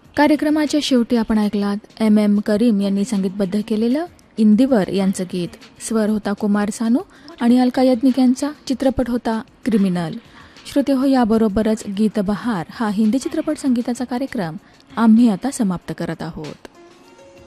कार्यक्रमाच्या शेवटी आपण ऐकलात एम करीम यांनी संगीतबद्ध केलेलं इंदिवर यांचं गीत. स्वर होता कुमार सानू आणि अलका याज्ञिक यांचा. चित्रपट होता क्रिमिनल. श्रोते हो, याबरोबरच गीत बहार हा हिंदी चित्रपट संगीताचा कार्यक्रम आम्ही आता समाप्त करत आहोत.